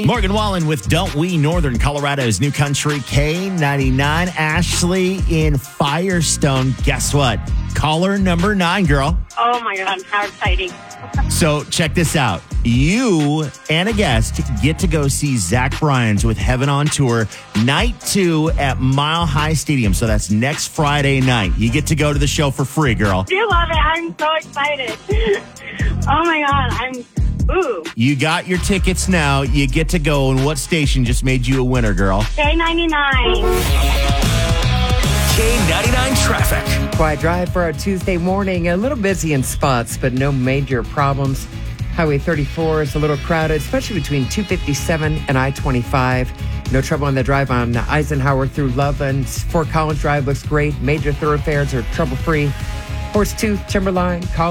Morgan Wallen with Don't We, Northern Colorado's New Country K99. Ashley in Firestone. Guess what? Caller number 9, girl. Oh, my God. How exciting. So check this out. You and a guest get to go see Zach Bryan's with Heaven on Tour, night 2 at Mile High Stadium. So that's next Friday night. You get to go to the show for free, girl. I do love it. I'm so excited. Oh, my God. Ooh. You got your tickets now. You get to go. And what station just made you a winner, girl? K99. K99 traffic. Quiet drive for our Tuesday morning. A little busy in spots, but no major problems. Highway 34 is a little crowded, especially between 257 and I-25. No trouble on the drive on Eisenhower through Loveland. Fort Collins Drive looks great. Major thoroughfares are trouble-free. Horsetooth, Timberline,